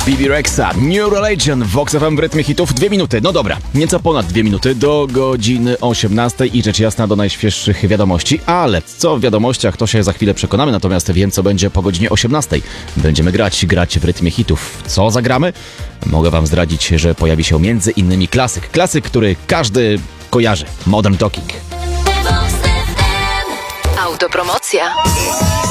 Bibi Rexa, New Religion, Vox FM w rytmie hitów. 2 minuty, no dobra, nieco ponad 2 minuty do godziny 18 i rzecz jasna do najświeższych wiadomości, ale co w wiadomościach to się za chwilę przekonamy, natomiast wiem co będzie po godzinie 18. Będziemy grać w rytmie hitów. Co zagramy? Mogę wam zdradzić, że pojawi się między innymi klasyk, który każdy kojarzy. Modern Talking. Autopromocja.